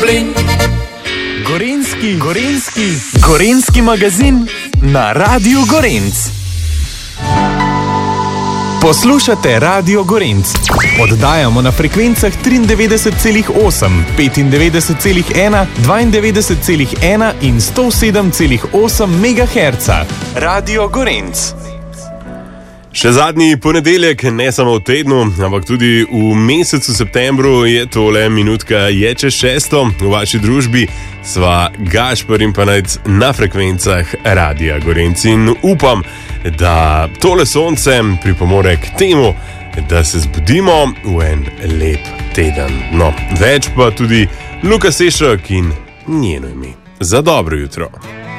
Gorenjski magazin na Radiu Gorenc. Poslušate Radio Gorenc. Oddajamo na frekvencah 93,8, 95,1, 92,1 in 107,8 MHz. Radio Gorenc. Še zadnji ponedeljek, ne samo v tednu, ampak tudi v mesecu septembru je tole minutka je čez 6. V vaši družbi sva Gašper in pa Nejc na frekvencah Radia Gorenc in upam, da tole sonce pripomore k temu, da se zbudimo v en lep teden. No, več pa tudi Luka Sešak in njeno ime. Za dobro jutro.